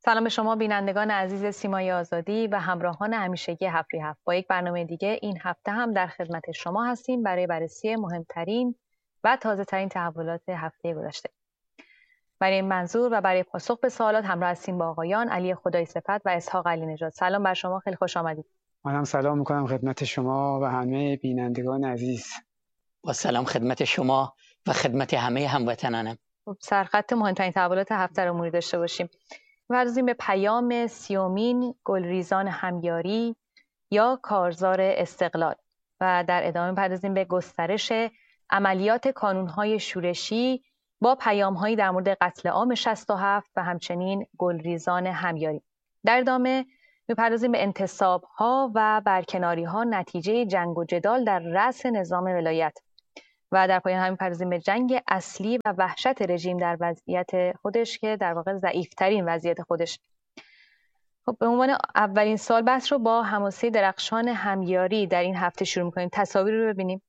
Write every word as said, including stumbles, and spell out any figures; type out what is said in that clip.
سلام به شما بینندگان عزیز سیمای آزادی و همراهان همیشگی هفت هفت. با یک برنامه دیگه این هفته هم در خدمت شما هستیم برای بررسی مهمترین و تازه ترین تحولات هفته گذشته. برای این منظور و برای پاسخ به سوالات همراه هستیم با آقایان علی خدای صفت و اسحاق علی نژاد. سلام بر شما، خیلی خوش آمدید. منم سلام میکنم خدمت شما و همه بینندگان عزیز. با سلام خدمت شما و خدمت همه هموطنانم. خب سرخط مهمترین تحولات هفته رو مروری داشته باشیم. می‌پردازیم به پیام سیومین گلریزان همیاری یا کارزار استقلال و در ادامه می‌پردازیم به گسترش عملیات کانون‌های شورشی با پیام‌هایی در مورد قتل عام شصت و هفت و همچنین گلریزان همیاری. در ادامه می‌پردازیم به انتصاب‌ها و برکناری‌ها نتیجه جنگ و جدال در رأس نظام ولایت و در پایان هم می‌پردازیم به جنگ اصلی و وحشت رژیم در وضعیت خودش که در واقع ضعیف‌ترین وضعیت خودش. خب به عنوان اولین سوال بحث رو با حماسه درخشان همیاری در این هفته شروع می‌کنیم. تصاویر رو ببینیم.